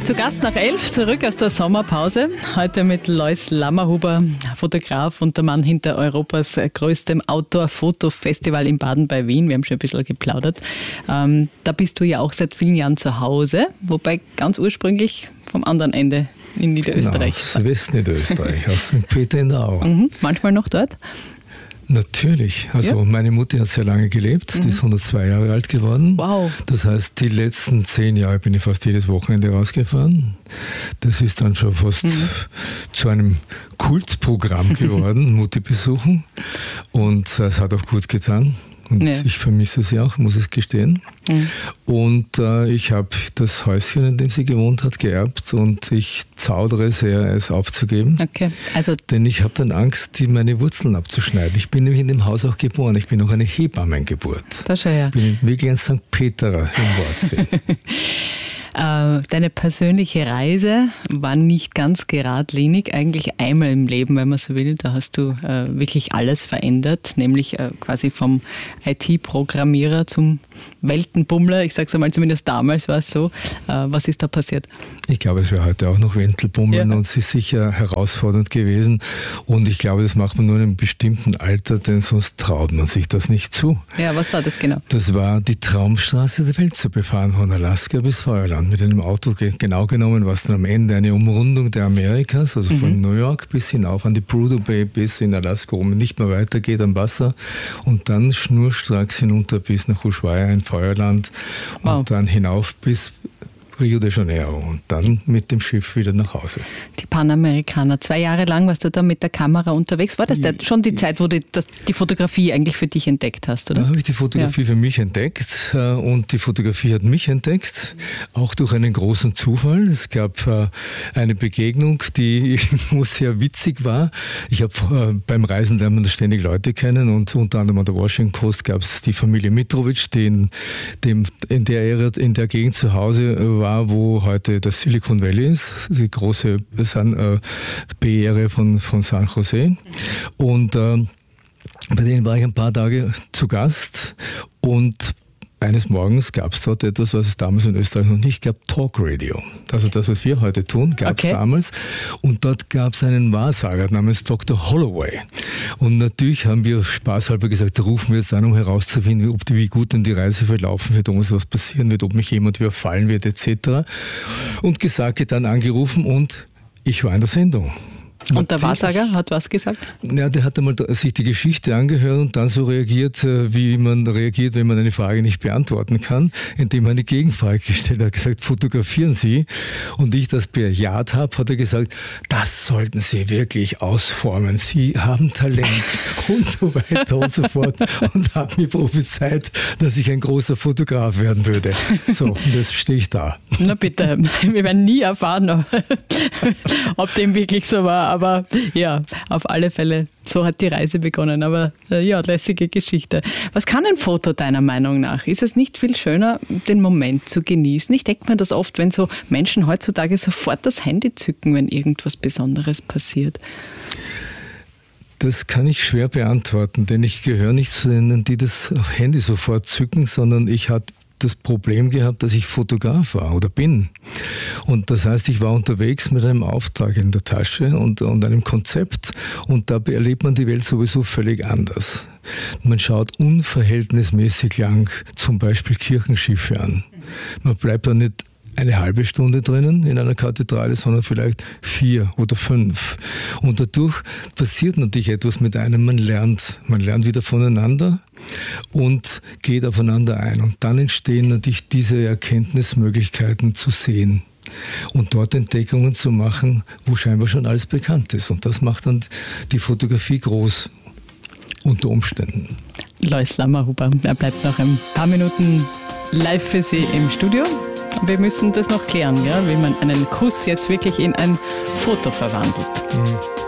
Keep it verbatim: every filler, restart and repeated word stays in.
Zu Gast nach elf, zurück aus der Sommerpause. Heute mit Lois Lammerhuber, Fotograf und der Mann hinter Europas größtem Outdoor-Foto-Festival in Baden bei Wien. Wir haben schon ein bisschen geplaudert. Ähm, da bist du ja auch seit vielen Jahren zu Hause, wobei ganz ursprünglich vom anderen Ende in Niederösterreich. Genau, Westniederösterreich, aus Sankt Peter in der Au. Mhm, manchmal noch dort? Natürlich. Also ja. Meine Mutter hat sehr lange gelebt, mhm. die ist hundertzwei Jahre alt geworden. Wow. Das heißt, die letzten zehn Jahre bin ich fast jedes Wochenende rausgefahren. Das ist dann schon fast mhm. zu einem Kultprogramm geworden, Mutti besuchen. Und es hat auch gut getan. Und ja. ich vermisse sie auch, muss es gestehen. Mhm. Und äh, ich habe das Häuschen, in dem sie gewohnt hat, geerbt und ich zaudere sehr, es aufzugeben. Okay. Also Denn ich habe dann Angst, die meine Wurzeln abzuschneiden. Ich bin nämlich in dem Haus auch geboren. Ich bin auch eine Hebammengeburt. Das schon, ja. Ich bin wirklich ein Sankt Peterer im Wortsinn. Deine persönliche Reise war nicht ganz geradlinig, eigentlich einmal im Leben, wenn man so will. Da hast du äh, wirklich alles verändert, nämlich äh, quasi vom I T-Programmierer zum Weltenbummler. Ich sage es einmal, zumindest damals war es so. Äh, was ist da passiert? Ich glaube, es wäre heute auch noch Wendelbummeln ja. und es ist sicher herausfordernd gewesen. Und ich glaube, das macht man nur in einem bestimmten Alter, denn sonst traut man sich das nicht zu. Ja, was war das genau? Das war die Traumstraße der Welt zu befahren, von Alaska bis Feuerland. Mit einem Auto, genau genommen, war es dann am Ende eine Umrundung der Amerikas, also mhm. von New York bis hinauf an die Prudhoe Bay bis in Alaska, wo man nicht mehr weitergeht am Wasser und dann schnurstracks hinunter bis nach Ushuaia in Feuerland wow. und dann hinauf bis Rio de Janeiro und dann mit dem Schiff wieder nach Hause. Die Panamerikaner. Zwei Jahre lang warst du da mit der Kamera unterwegs. War das ja, schon die Zeit, wo du das, die Fotografie eigentlich für dich entdeckt hast, oder? Da habe ich die Fotografie ja. für mich entdeckt und die Fotografie hat mich entdeckt, auch durch einen großen Zufall. Es gab eine Begegnung, die ich muss sehr witzig war. Ich habe beim Reisen lernt man ständig Leute kennen und unter anderem an der Washington Post gab es die Familie Mitrovic, die in, dem, in, der Ära, in der Gegend zu Hause war, wo heute das Silicon Valley ist, die große San, äh, Bay-Area von, von San Jose. Und äh, bei denen war ich ein paar Tage zu Gast und eines Morgens gab es dort etwas, was es damals in Österreich noch nicht gab, Talk Radio. Also das, was wir heute tun, gab es okay. damals. Und dort gab es einen Wahrsager namens Doktor Holloway. Und natürlich haben wir spaßhalber gesagt, rufen wir jetzt an, um herauszufinden, ob die, wie gut denn die Reise verlaufen wird, ob uns was passieren wird, ob mich jemand überfallen wird, et cetera. Und gesagt, getan, angerufen und ich war in der Sendung. Und der Wahrsager hat was gesagt? Ja, der hat einmal sich die Geschichte angehört und dann so reagiert, wie man reagiert, wenn man eine Frage nicht beantworten kann, indem er eine Gegenfrage gestellt hat. Er hat gesagt, fotografieren Sie. Und ich das bejaht habe, hat er gesagt, das sollten Sie wirklich ausformen. Sie haben Talent und so weiter und so fort. Und hat mir prophezeit, dass ich ein großer Fotograf werden würde. So, und jetzt stehe ich da. Na bitte, wir werden nie erfahren, ob dem wirklich so war. Aber ja, auf alle Fälle, so hat die Reise begonnen. Aber äh, ja, lässige Geschichte. Was kann ein Foto deiner Meinung nach? Ist es nicht viel schöner, den Moment zu genießen? Ich denke mir das oft, wenn so Menschen heutzutage sofort das Handy zücken, wenn irgendwas Besonderes passiert. Das kann ich schwer beantworten, denn ich gehöre nicht zu denen, die das Handy sofort zücken, sondern ich habe das Problem gehabt, dass ich Fotograf war oder bin. Und das heißt, ich war unterwegs mit einem Auftrag in der Tasche und, und einem Konzept und dabei erlebt man die Welt sowieso völlig anders. Man schaut unverhältnismäßig lang zum Beispiel Kirchenschiffe an. Man bleibt da nicht eine halbe Stunde drinnen in einer Kathedrale, sondern vielleicht vier oder fünf. Und dadurch passiert natürlich etwas mit einem, man lernt, man lernt wieder voneinander und geht aufeinander ein. Und dann entstehen natürlich diese Erkenntnismöglichkeiten zu sehen und dort Entdeckungen zu machen, wo scheinbar schon alles bekannt ist. Und das macht dann die Fotografie groß unter Umständen. Lois Lammerhuber, er bleibt noch ein paar Minuten live für Sie im Studio. Wir müssen das noch klären, ja, wie man einen Kuss jetzt wirklich in ein Foto verwandelt. Mhm.